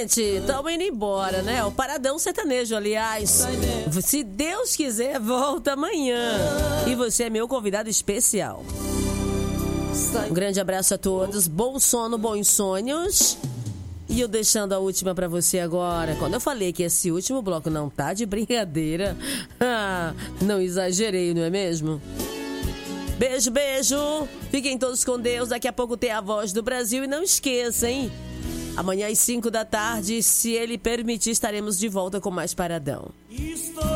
gente, estamos indo embora, né? O Paradão Sertanejo, aliás. Se Deus quiser, volta amanhã. E você é meu convidado especial. Um grande abraço a todos. Bom sono, bons sonhos. E eu deixando a última pra você agora. Quando eu falei que esse último bloco não tá de brincadeira, não exagerei, não é mesmo? Beijo, beijo. Fiquem todos com Deus. Daqui a pouco tem a Voz do Brasil. E não esqueça, hein? Amanhã às 5 da tarde, se Ele permitir, estaremos de volta com mais Paradão.